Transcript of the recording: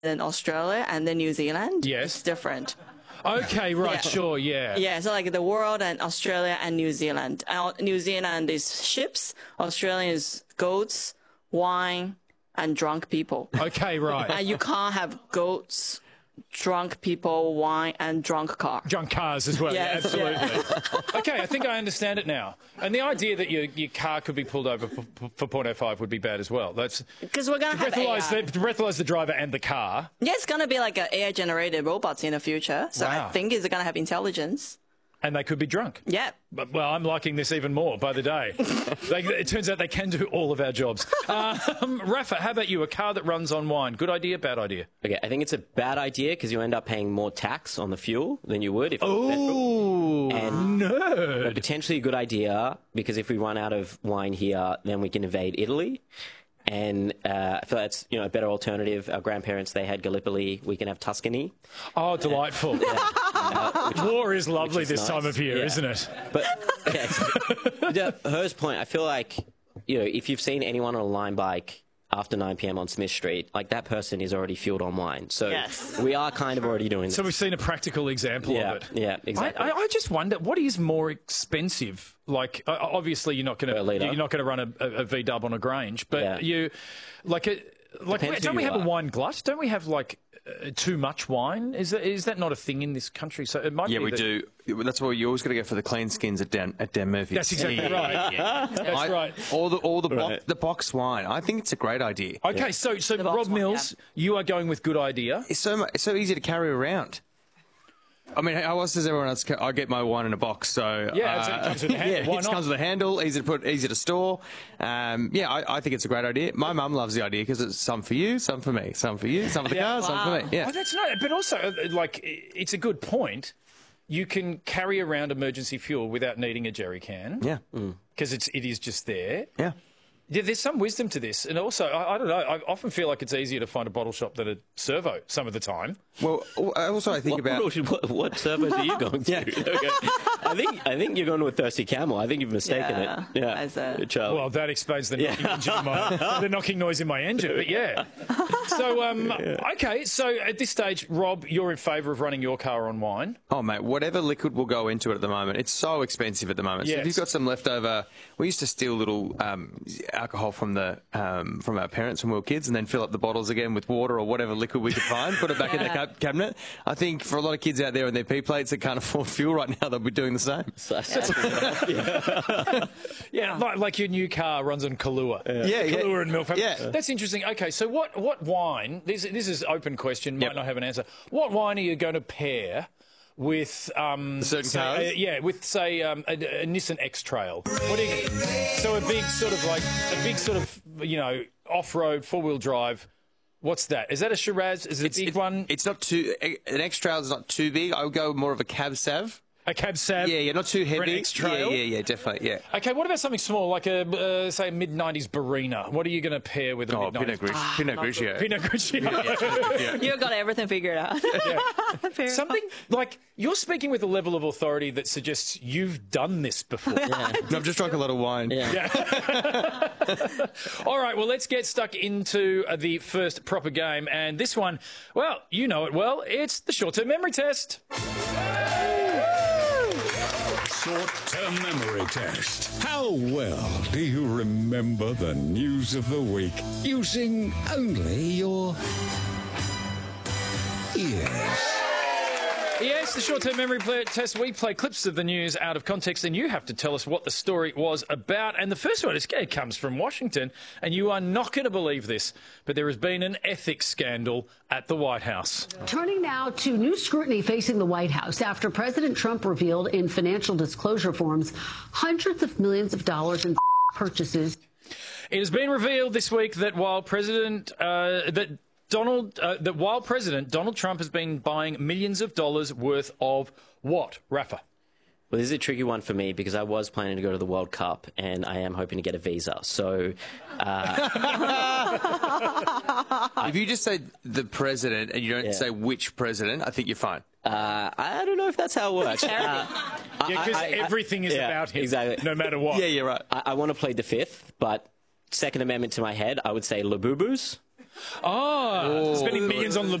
in Australia and then New Zealand, Yes. it's different. Okay, right, Yeah. sure, yeah. Yeah, so like the world and Australia and New Zealand. New Zealand is ships, Australia is goats, wine, and drunk people. Okay, right. And you can't have goats, drunk people, wine, and drunk car. Drunk cars as well, yeah, Yes, absolutely. Okay, I think I understand it now. And the idea that your car could be pulled over for 0.05 would be bad as well. That's Because we're going to have AI. to breathalyze the driver and the car. Yeah, it's going to be like an AI-generated robots in the future. So Wow. I think it's going to have intelligence. And they could be drunk. Yeah. But, well, I'm liking this even more by the day. It turns out they can do all of our jobs. Rafa, how about you? A car that runs on wine. Good idea, bad idea? Okay, I think it's a bad idea because you end up paying more tax on the fuel than you would if it was Oh, petrol. And nerd. potentially a good idea because if we run out of wine here, then we can invade Italy. And I feel that's a better alternative. Our grandparents, they had Gallipoli. We can have Tuscany. Oh, delightful. War is lovely is this nice. time of year, Yeah. isn't it? But Her's point, I feel like if you've seen anyone on a Lime bike after 9 p.m. on Smith Street, like that person is already fueled on wine. So Yes. we are kind of already doing this. So we've seen a practical example yeah, of it. yeah, exactly. I just wonder what is more expensive. Like, obviously, you're not going Per litre. to run a V Dub on a Grange, but Yeah. you like Depends don't who we you have a are. wine glut? Don't we have like too much wine? Is that not a thing in this country? So it might. Yeah, be we that- do. That's why you always got to go for the clean skins at Dan Murphy's. That's exactly right. That's right. All the box wine. I think it's a great idea. Okay, so box Rob one, Mills, you are going with good idea. It's so easy to carry around. I mean, how else does everyone else? I get my wine in a box, so Yeah, it comes with a handle. Yeah, Why it not? comes with a handle, easy to put, easy to store. I think it's a great idea. My mum loves the idea because it's some for you, some for me, some for you, some for the car, some for me. Yeah, Oh, that's not. But also, like, it's a good point. You can carry around emergency fuel without needing a jerry can. yeah, Because it is just there. yeah. Yeah, there's some wisdom to this. And also, I don't know, I often feel like it's easier to find a bottle shop than a servo some of the time. Well, also I think about. What servos are you going to? Okay. I think you're going to a Thirsty Camel. I think you've mistaken Yeah, it. Yeah, as a- Charlie. Well, that explains the knocking, engine in the knocking noise in my engine, but yeah. So, okay, so at this stage, Rob, you're in favour of running your car on wine. Oh, mate, whatever liquid will go into it at the moment, it's so expensive at the moment. So Yes. if you've got some leftover, we used to steal little alcohol from our parents when we were kids and then fill up the bottles again with water or whatever liquid we could find, put it back in the cabinet. I think for a lot of kids out there on their P plates that can't afford fuel right now, they'll be doing the same. Yeah, like your new car runs on Kahlua. Yeah, yeah. Kahlua and milk. Yeah. That's interesting. Okay, so what wine, this is open question, might not have an answer. What wine are you going to pair with certain say, cars? with say a Nissan X-Trail? What do you, so a big sort of off-road 4-wheel drive. What's that? Is that a Shiraz? Is it a big one? It's not too. An X Trail is not too big. I would go more of a Cab Sav. A Cab Sav? Yeah, not too For an heavy. X-Trail? Yeah, definitely. Yeah. Okay, what about something small, like a, say, a mid-90s Barina? What are you going to pair with a Oh, mid-90s? Pinot Grigio. Pinot Grigio. You've got everything figured out. Fair Something like you're speaking with a level of authority that suggests you've done this before. No, I've just drunk a lot of wine. All right, well, let's get stuck into the first proper game. And this one, well, you know it well. It's the short-term memory test. Short-term memory test. How well do you remember the news of the week using only your ears? Yes, the short-term memory test. We play clips of the news out of context, and you have to tell us what the story was about. And the first one comes from Washington, and you are not going to believe this, but there has been an ethics scandal at the White House. Turning now to new scrutiny facing the White House after President Trump revealed in financial disclosure forms hundreds of millions of dollars in purchases. It has been revealed this week that while President Donald Trump has been buying millions of dollars worth of what, Rafa? Well, this is a tricky one for me because I was planning to go to the World Cup and I am hoping to get a visa. So, If you just say the president and you don't say which president, I think you're fine. I don't know if that's how it works. Because everything is about him, exactly. no matter what. Yeah, you're right. I want to plead the fifth, but Second Amendment to my head, I would say Labubus. Oh, spending millions on